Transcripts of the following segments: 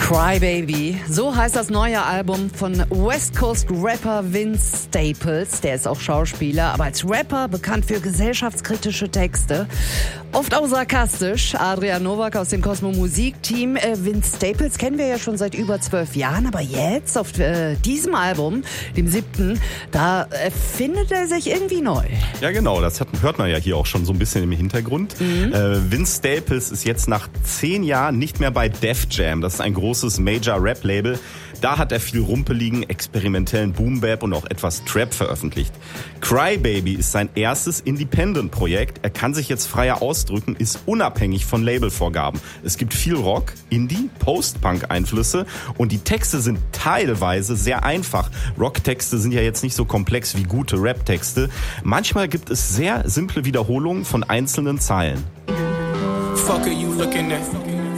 Cry Baby, so heißt das neue Album von West Coast Rapper Vince Staples. Der ist auch Schauspieler, aber als Rapper bekannt für gesellschaftskritische Texte. Oft auch sarkastisch. Adrian Nowak aus dem Cosmo Musik-Team. Vince Staples kennen wir ja schon seit über 12 Jahren, aber jetzt auf diesem Album, dem 7., da findet er sich irgendwie neu. Ja genau, das hört man ja hier auch schon so ein bisschen im Hintergrund. Vince Staples ist jetzt nach 10 Jahren nicht mehr bei Def Jam. Das ist ein großes Major-Rap-Label. Da hat er viel rumpeligen, experimentellen Boom-Bap und auch etwas Trap veröffentlicht. Cry Baby ist sein erstes Independent-Projekt. Er kann sich jetzt freier ausdrücken, ist unabhängig von Labelvorgaben. Es gibt viel Rock, Indie, Post-Punk-Einflüsse und die Texte sind teilweise sehr einfach. Rock-Texte sind ja jetzt nicht so komplex wie gute Rap-Texte. Manchmal gibt es sehr simple Wiederholungen von einzelnen Zeilen. Fuck are you looking at?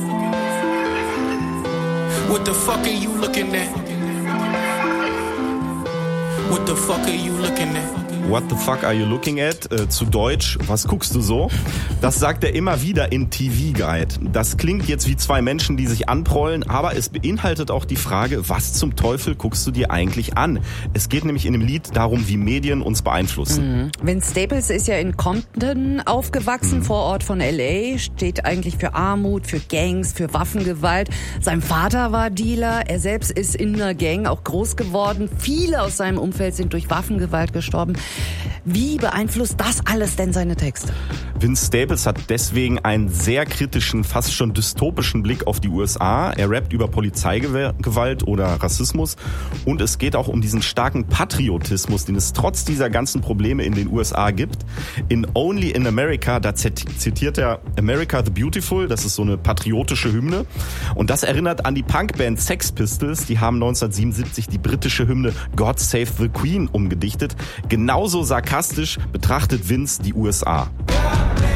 What the fuck are you looking at? What the fuck are you looking at? What the fuck are you looking at? Zu Deutsch, was guckst du so? Das sagt er immer wieder in TV Guide. Das klingt jetzt wie zwei Menschen, die sich anprollen, aber es beinhaltet auch die Frage, was zum Teufel guckst du dir eigentlich an? Es geht nämlich in dem Lied darum, wie Medien uns beeinflussen. Vince Staples ist ja in Compton aufgewachsen, Vorort von L.A., steht eigentlich für Armut, für Gangs, für Waffengewalt. Sein Vater war Dealer, er selbst ist in einer Gang auch groß geworden. Viele aus seinem Umfeld sind durch Waffengewalt gestorben. Wie beeinflusst das alles denn seine Texte? Vince Staples hat deswegen einen sehr kritischen, fast schon dystopischen Blick auf die USA. Er rappt über Polizeigewalt oder Rassismus und es geht auch um diesen starken Patriotismus, den es trotz dieser ganzen Probleme in den USA gibt. In Only in America, da zitiert er America the Beautiful, das ist so eine patriotische Hymne und das erinnert an die Punkband Sex Pistols, die haben 1977 die britische Hymne God Save the Queen umgedichtet. Genauso sarkastisch betrachtet Vince die USA.